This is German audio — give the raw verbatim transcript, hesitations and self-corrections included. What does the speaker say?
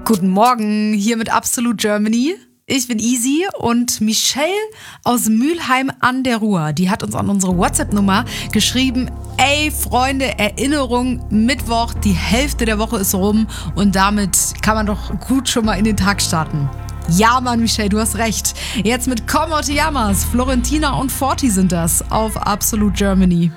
Guten Morgen, hier mit Absolute Germany. Ich bin Easy und Michelle aus Mülheim an der Ruhr, die hat uns an unsere WhatsApp-Nummer geschrieben, ey Freunde, Erinnerung, Mittwoch, die Hälfte der Woche ist rum und damit kann man doch gut schon mal in den Tag starten. Ja, Mann, Michelle, du hast recht. Jetzt mit Komm Oteyamas, Florentina und Forti sind das auf Absolute Germany.